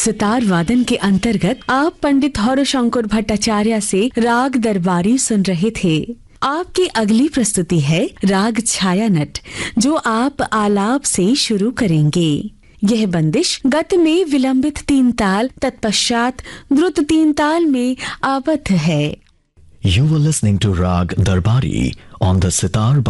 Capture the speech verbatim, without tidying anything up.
सितार वादन के अंतर्गत आप पंडित हौरशंकर भट्टाचार्य से राग दरबारी सुन रहे थे। आपकी अगली प्रस्तुति है राग छायानट, जो आप आलाप से शुरू करेंगे। यह बंदिश गत में विलंबित तीन ताल तत्पश्चात द्रुत तीन ताल में आबद्ध है। You were listening to Rag Darbari on the Sitar